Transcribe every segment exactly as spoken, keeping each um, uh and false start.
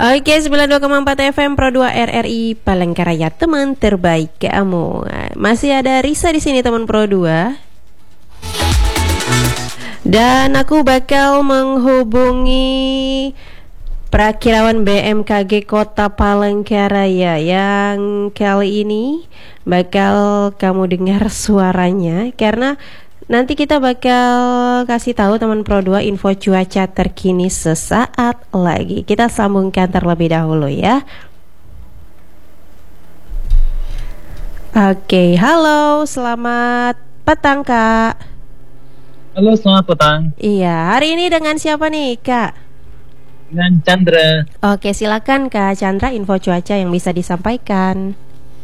Oke, sembilan puluh dua koma empat F M Pro dua R R I Palangkaraya, teman terbaik kamu. Masih ada Risa di sini, teman Pro dua. Dan aku bakal menghubungi Prakirawan B M K G Kota Palangkaraya yang kali ini bakal kamu dengar suaranya, karena nanti kita bakal kasih tahu teman Pro dua info cuaca terkini sesaat lagi. Kita sambungkan terlebih dahulu ya. Oke, halo, selamat petang Kak. Halo, selamat petang. Iya, hari ini dengan siapa nih Kak? Dengan Chandra. Oke, silakan Kak Chandra, info cuaca yang bisa disampaikan.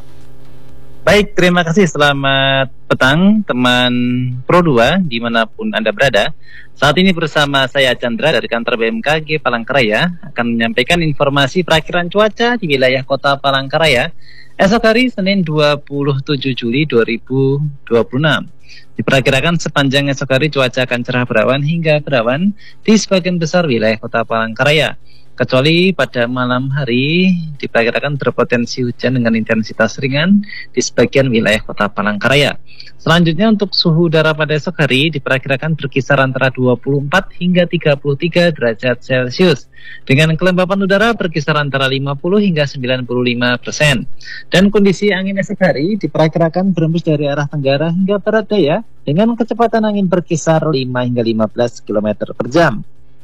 Baik, terima kasih. Selamat petang teman Pro dua dimanapun Anda berada. Saat ini bersama saya Chandra dari kantor B M K G Palangkaraya akan menyampaikan informasi perakhiran cuaca di wilayah kota Palangkaraya esok hari Senin dua puluh tujuh Juli dua ribu dua puluh enam. Diperkirakan sepanjang esok hari cuaca akan cerah berawan hingga berawan di sebagian besar wilayah kota Palangkaraya. Kecuali pada malam hari diperkirakan berpotensi hujan dengan intensitas ringan di sebagian wilayah kota Palangkaraya. Selanjutnya untuk suhu udara pada esok hari diperkirakan berkisar antara dua puluh empat hingga tiga puluh tiga derajat Celcius. Dengan kelembapan udara berkisar antara lima puluh hingga sembilan puluh lima persen. Dan kondisi angin esok hari diperkirakan berembus dari arah tenggara hingga barat daya dengan kecepatan angin berkisar lima hingga lima belas kilometer per jam.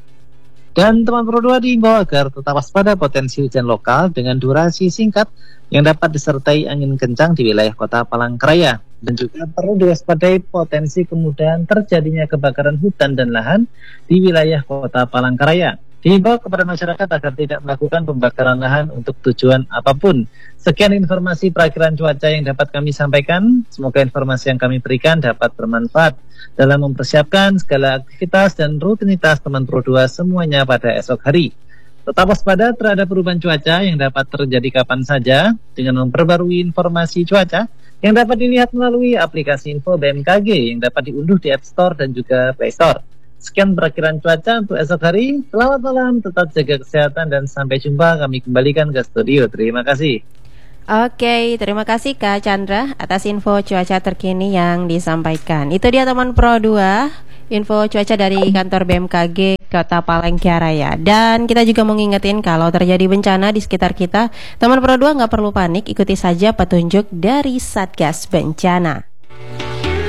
Dan teman Pro dua diimbau agar tetap waspada potensi hujan lokal dengan durasi singkat yang dapat disertai angin kencang di wilayah kota Palangkaraya. Dan juga perlu diwaspadai potensi kemudahan terjadinya kebakaran hutan dan lahan di wilayah kota Palangkaraya. Diimbau kepada masyarakat agar tidak melakukan pembakaran lahan untuk tujuan apapun. Sekian informasi perakhiran cuaca yang dapat kami sampaikan. Semoga informasi yang kami berikan dapat bermanfaat dalam mempersiapkan segala aktivitas dan rutinitas teman Pro dua semuanya pada esok hari. Tetap waspada terhadap perubahan cuaca yang dapat terjadi kapan saja dengan memperbarui informasi cuaca yang dapat dilihat melalui aplikasi info B M K G yang dapat diunduh di App Store dan juga Play Store. Sekian perakhiran cuaca untuk esok hari. Selamat malam, tetap jaga kesehatan dan sampai jumpa. Kami kembalikan ke studio. Terima kasih. Oke, terima kasih Kak Chandra atas info cuaca terkini yang disampaikan. Itu dia teman Pro dua, info cuaca dari kantor B M K G Kota Palangkaraya. Dan kita juga mau ngingetin kalau terjadi bencana di sekitar kita, teman Pro dua nggak perlu panik, ikuti saja petunjuk dari Satgas Bencana.